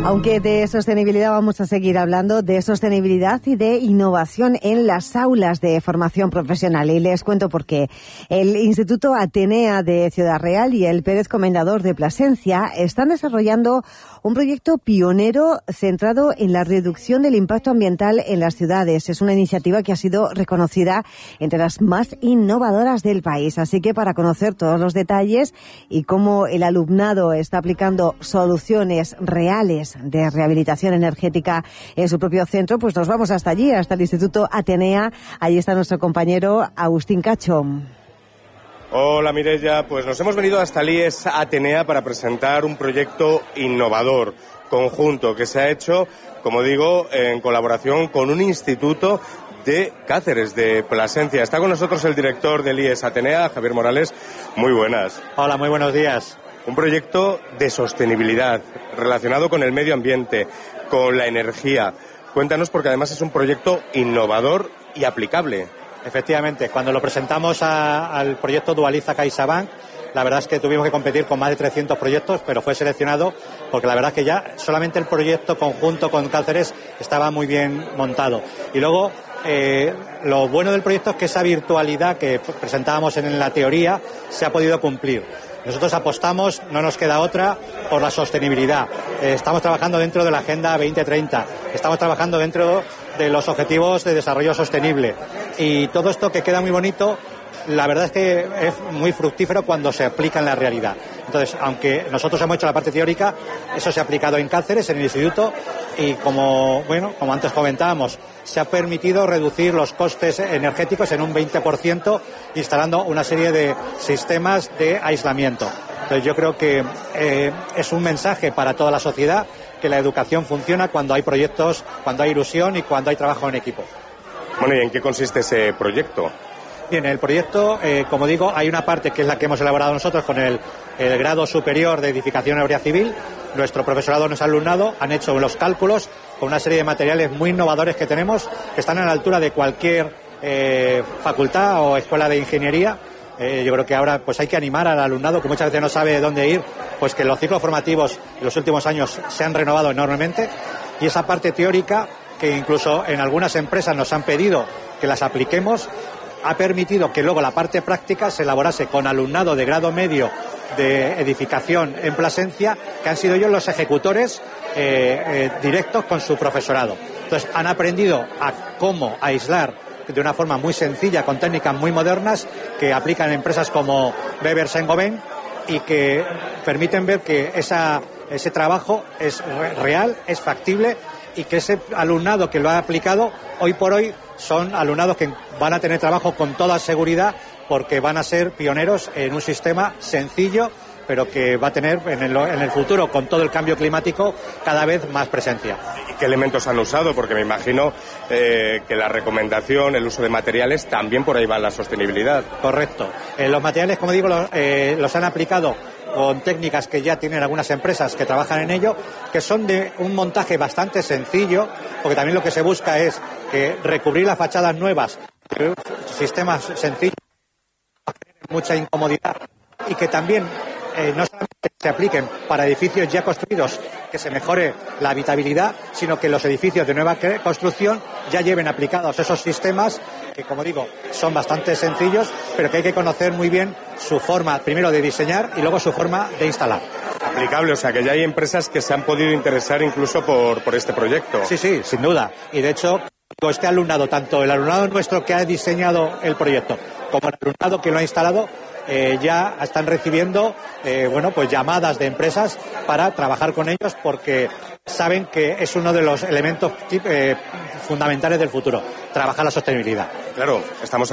Aunque de sostenibilidad vamos a seguir hablando, de sostenibilidad y de innovación en las aulas de formación profesional. Y les cuento por qué. El Instituto Atenea de Ciudad Real y el Pérez Comendador de Plasencia están desarrollando un proyecto pionero centrado en la reducción del impacto ambiental en las ciudades. Es una iniciativa que ha sido reconocida entre las más innovadoras del país. Así que para conocer todos los detalles y cómo el alumnado está aplicando soluciones reales de rehabilitación energética en su propio centro, pues nos vamos hasta allí, hasta el Instituto Atenea. Allí está nuestro compañero Agustín Cacho. Hola Mireia, pues nos hemos venido hasta el IES Atenea para presentar un proyecto innovador, conjunto, que se ha hecho, como digo, en colaboración con un instituto de Cáceres, de Plasencia. Está con nosotros el director del IES Atenea, Javier Morales. Muy buenas. Hola, muy buenos días. Un proyecto de sostenibilidad relacionado con el medio ambiente, con la energía. Cuéntanos, porque además es un proyecto innovador y aplicable. Efectivamente, cuando lo presentamos al proyecto Dualiza CaixaBank, la verdad es que tuvimos que competir con más de 300 proyectos, pero fue seleccionado porque la verdad es que ya solamente el proyecto conjunto con Cáceres estaba muy bien montado. Y luego, lo bueno del proyecto es que esa virtualidad que presentábamos en la teoría se ha podido cumplir. Nosotros apostamos, no nos queda otra, por la sostenibilidad. Estamos trabajando dentro de la Agenda 2030, estamos trabajando dentro de los Objetivos de Desarrollo Sostenible. Y todo esto que queda muy bonito, la verdad es que es muy fructífero cuando se aplica en la realidad. Entonces, aunque nosotros hemos hecho la parte teórica, eso se ha aplicado en Cáceres, en el instituto, y como antes comentábamos, se ha permitido reducir los costes energéticos en un 20%, instalando una serie de sistemas de aislamiento. Entonces, yo creo que es un mensaje para toda la sociedad que la educación funciona cuando hay proyectos, cuando hay ilusión y cuando hay trabajo en equipo. Bueno, ¿y en qué consiste ese proyecto? Bien, el proyecto, como digo, hay una parte que es la que hemos elaborado nosotros con el grado superior de edificación aérea civil. Nuestro profesorado, nuestro alumnado, han hecho los cálculos con una serie de materiales muy innovadores que tenemos, que están a la altura de cualquier facultad o escuela de ingeniería. Yo creo que ahora pues hay que animar al alumnado, que muchas veces no sabe dónde ir, pues que los ciclos formativos en los últimos años se han renovado enormemente, y esa parte teórica, que incluso en algunas empresas nos han pedido que las apliquemos, ha permitido que luego la parte práctica se elaborase con alumnado de grado medio de edificación en Plasencia, que han sido ellos los ejecutores directos con su profesorado. Entonces han aprendido a cómo aislar de una forma muy sencilla, con técnicas muy modernas, que aplican en empresas como Weber Saint-Gobain, y que permiten ver que ese trabajo es real, es factible, y que ese alumnado que lo ha aplicado, hoy por hoy, son alumnados que van a tener trabajo con toda seguridad, porque van a ser pioneros en un sistema sencillo, pero que va a tener en el futuro, con todo el cambio climático, cada vez más presencia. ¿Y qué elementos han usado? Porque me imagino que la recomendación, el uso de materiales, también por ahí va la sostenibilidad. Correcto. Los materiales, como digo, los han aplicado con técnicas que ya tienen algunas empresas que trabajan en ello, que son de un montaje bastante sencillo, porque también lo que se busca es que recubrir las fachadas nuevas, sistemas sencillos, mucha incomodidad, y que también no solamente se apliquen para edificios ya construidos, que se mejore la habitabilidad, sino que los edificios de nueva construcción ya lleven aplicados esos sistemas que, como digo, son bastante sencillos, pero que hay que conocer muy bien su forma, primero de diseñar y luego su forma de instalar. Aplicable, o sea que ya hay empresas que se han podido interesar incluso por este proyecto. Sí, sin duda. Y de hecho, este alumnado, tanto el alumnado nuestro que ha diseñado el proyecto como el alumnado que lo ha instalado, ya están recibiendo pues llamadas de empresas para trabajar con ellos, porque saben que es uno de los elementos fundamentales del futuro, trabajar la sostenibilidad. Claro, estamos